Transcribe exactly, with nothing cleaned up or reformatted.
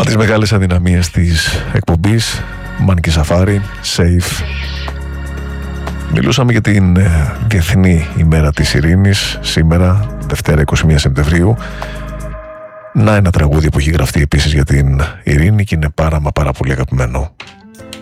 από τις μεγάλες αδυναμίες της εκπομπής, Monkey Safari, Safe. Μιλούσαμε για την Διεθνή ημέρα της ειρήνης, σήμερα, Δευτέρα εικοστή πρώτη Σεπτεμβρίου. Να ένα τραγούδι που έχει γραφτεί επίσης για την ειρήνη και είναι πάρα μα πάρα πολύ αγαπημένο.